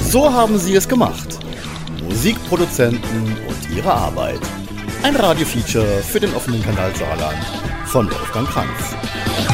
So haben sie es gemacht. Musikproduzenten und ihre Arbeit. Ein Radiofeature für den offenen Kanal Saarland von Wolfgang Kranz.